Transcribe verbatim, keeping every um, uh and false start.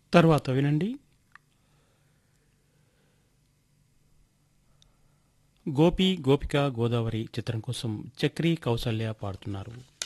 తర్వాత వినండి గోపి గోపిక గోదావరి చిత్రం కోసం చక్రి కౌసల్య పాడుతున్నారు.